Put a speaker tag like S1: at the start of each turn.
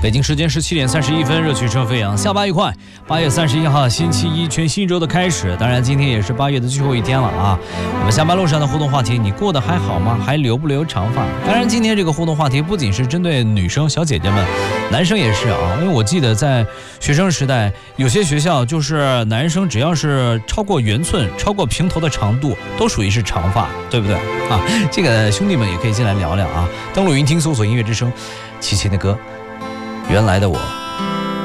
S1: 北京时间17:31，热曲车飞扬，下巴愉快。8月31号，星期一，全新一周的开始。当然，今天也是8月的最后一天了啊。我们下班路上的互动话题，你过得还好吗？还留不留长发？当然，今天这个互动话题不仅是针对女生小姐姐们，男生也是啊。因为我记得在学生时代，有些学校就是男生只要是超过圆寸、超过平头的长度，都属于是长发，对不对啊？这个兄弟们也可以进来聊聊啊。登录云听，搜索音乐之声，齐秦的歌。原来的我。